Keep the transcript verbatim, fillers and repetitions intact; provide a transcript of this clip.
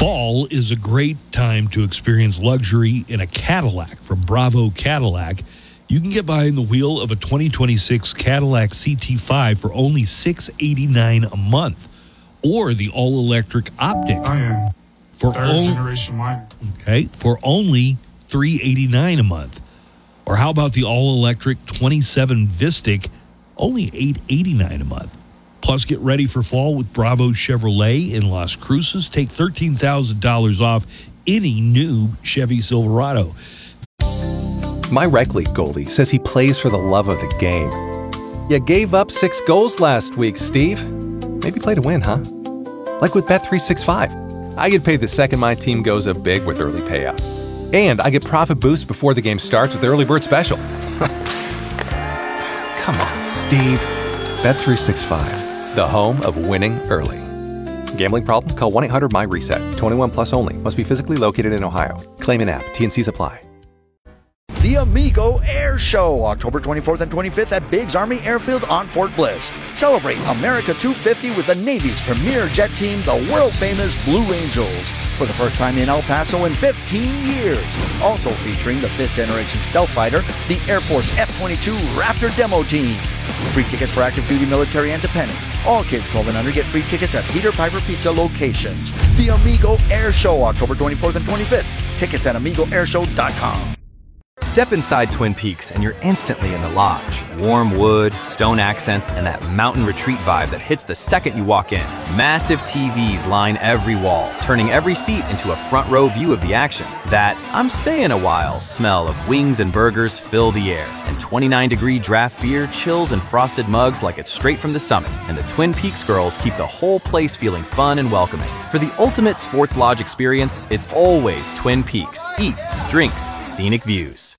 Fall is a great time to experience luxury in a Cadillac from Bravo Cadillac. You can get behind the wheel of a twenty twenty-six Cadillac C T five for only six hundred eighty-nine dollars a month, or the all-electric Optic I am for third only generation miner. okay for only three hundred eighty-nine dollars a month. Or how about the all-electric twenty-seven Vistic, only eight hundred eighty-nine dollars a month? Plus, get ready for fall with Bravo Chevrolet in Las Cruces. Take thirteen thousand dollars off any new Chevy Silverado. My rec league goalie says he plays for the love of the game. You gave up six goals last week, Steve. Maybe play to win, huh? Like with Bet three sixty-five. I get paid the second my team goes up big with early payout. And I get profit boost before the game starts with the early bird special. Come on, Steve. Bet three sixty-five, the home of winning early. Gambling problem? Call one eight hundred M Y reset. twenty-one plus only. Must be physically located in Ohio. Claim in app. T and Cs apply. The Amigo Air Show, October twenty-fourth and twenty-fifth at Biggs Army Airfield on Fort Bliss. Celebrate America two fifty with the Navy's premier jet team, the world-famous Blue Angels, for the first time in El Paso in fifteen years. Also featuring the fifth generation stealth fighter, the Air Force F twenty-two Raptor demo team. Free tickets for active duty military and dependents. All kids twelve and under get free tickets at Peter Piper Pizza locations. The Amigo Air Show, October twenty-fourth and twenty-fifth. Tickets at amigo air show dot com. Step inside Twin Peaks and you're instantly in the lodge. Warm wood, stone accents, and that mountain retreat vibe that hits the second you walk in. Massive T Vs line every wall, turning every seat into a front row view of the action. That "I'm staying a while" smell of wings and burgers fill the air. And twenty-nine degree draft beer chills in frosted mugs like it's straight from the summit. And the Twin Peaks girls keep the whole place feeling fun and welcoming. For the ultimate sports lodge experience, it's always Twin Peaks. Eats, drinks, scenic views.